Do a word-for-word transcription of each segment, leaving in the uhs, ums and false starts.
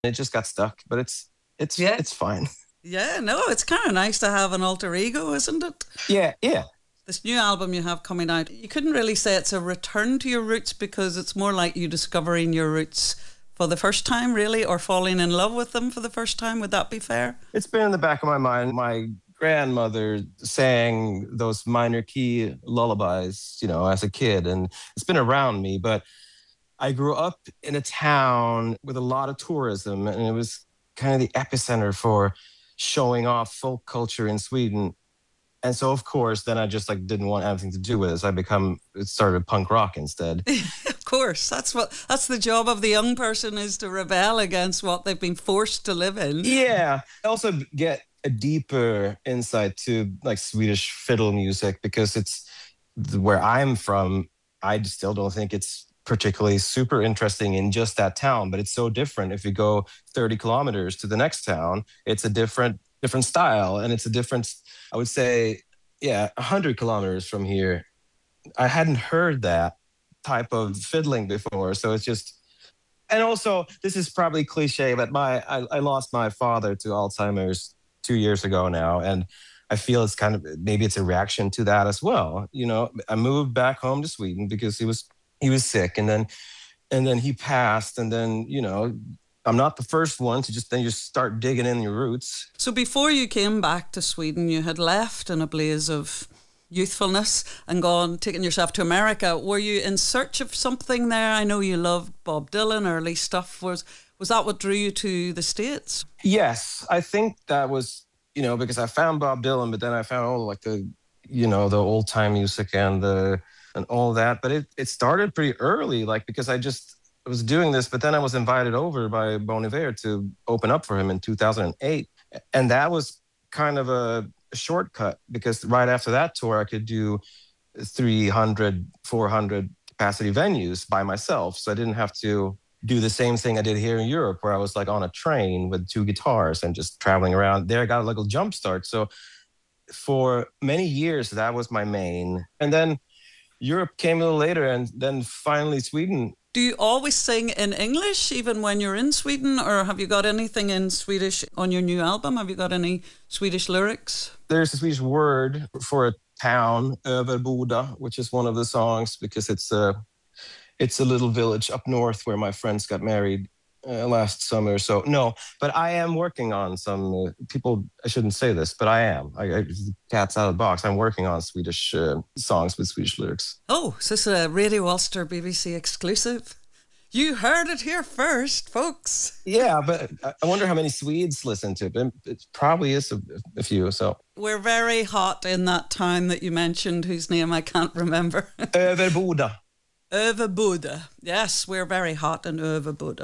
It just got stuck, but it's it's Yeah. it's fine. Yeah, no, it's kind of nice to have an alter ego, isn't it? Yeah, yeah. This new album you have coming out, you couldn't really say it's a return to your roots because it's more like you discovering your roots for the first time, really, or falling in love with them for the first time. Would that be fair? It's been in the back of my mind. My grandmother sang those minor key lullabies, you know, as a kid, and it's been around me. But I grew up in a town with a lot of tourism, and it was kind of the epicenter for showing off folk culture in Sweden. And so, of course, then I just like didn't want anything to do with it. So I become it started punk rock instead. Of course, that's what that's the job of the young person, is to rebel against what they've been forced to live in. Yeah. I also get a deeper insight to like Swedish fiddle music because it's where I'm from. I still don't think it's particularly super interesting in just that town, but it's so different. If you go thirty kilometers to the next town, it's a different different style, and it's a different. I would say, yeah, one hundred kilometers from here, I hadn't heard that type of fiddling before. So it's just, and also this is probably cliche, but my I, I lost my father to Alzheimer's two years ago now, and I feel it's kind of maybe it's a reaction to that as well. You know, I moved back home to Sweden because he was he was sick, and then and then he passed, and then you know I'm not the first one to just then just start digging in your roots. So before you came back to Sweden, you had left in a blaze of youthfulness and gone, taken yourself to America. Were you in search of something there? I know you loved Bob Dylan, early stuff. Was was that what drew you to the States? Yes, I think that was, you know, because I found Bob Dylan, but then I found all like the, you know, the old time music and the and all that. But it it started pretty early, like because I just was doing this, but then I was invited over by Bon Iver to open up for him in two thousand eight, and that was kind of a shortcut because right after that tour, I could do three hundred, four hundred capacity venues by myself, so I didn't have to do the same thing I did here in Europe, where I was like on a train with two guitars and just traveling around. There, I got a little jump start. So for many years, that was my main. And then Europe came a little later, and then finally Sweden. Do you always sing in English, even when you're in Sweden, or have you got anything in Swedish on your new album? Have you got any Swedish lyrics? There's a Swedish word for a town, Överboda, which is one of the songs because it's a it's a little village up north where my friends got married uh, last summer. So no, but I am working on some uh, people. I shouldn't say this, but I am. I, I cat's out of the box. I'm working on Swedish uh, songs with Swedish lyrics. Oh, is this a Radio Ulster B B C exclusive? You heard it here first, folks. Yeah, but I wonder how many Swedes listen to it. But it probably is a, a few. So we're very hot in that town that you mentioned, whose name I can't remember. Överboda. Överboda. Yes, we're very hot in Överboda.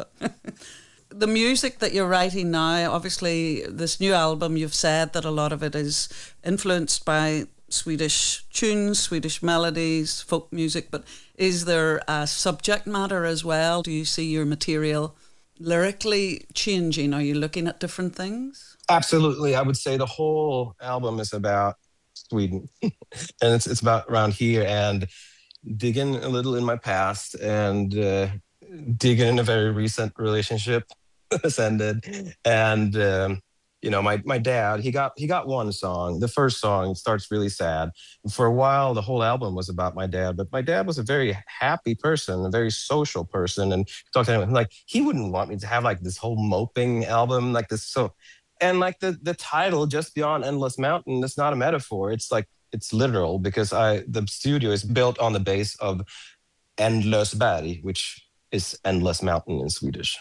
The music that you're writing now, obviously this new album, you've said that a lot of it is influenced by Swedish tunes, Swedish melodies, folk music, but is there a subject matter as well? Do you see your material lyrically changing? Are you looking at different things? Absolutely. I would say the whole album is about Sweden and it's it's about around here and digging a little in my past and uh, digging in a very recent relationship that's ended. And um, you know, my my dad, he got he got one song. The first song starts really sad. And for a while, the whole album was about my dad. But my dad was a very happy person, a very social person, and talked to him like he wouldn't want me to have like this whole moping album like this. So, and like the the title, Just Beyond Endless Mountain, it's not a metaphor. It's like it's literal because I the studio is built on the base of Endlösberg, which is endless mountain in Swedish.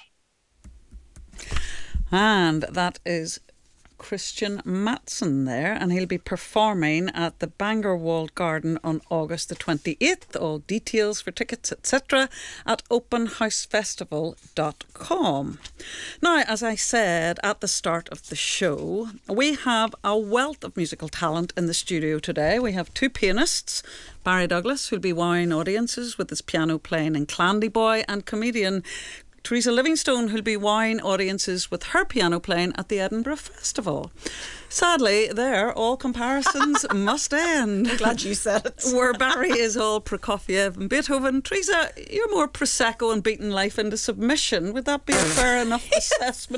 And that is Christian Mattsson there, and he'll be performing at the Bangor Walled Garden on August the twenty-eighth. All details for tickets, et cetera at open house festival dot com. Now, as I said at the start of the show, we have a wealth of musical talent in the studio today. We have two pianists, Barry Douglas, who'll be wowing audiences with his piano playing in Clandy Boy, and comedian Teresa Livingstone, who'll be wowing audiences with her piano playing at the Edinburgh Festival. Sadly, there, all comparisons must end. I'm glad you said it. Where Barry is all Prokofiev and Beethoven, Teresa, you're more Prosecco and beating life into submission. Would that be a fair enough assessment?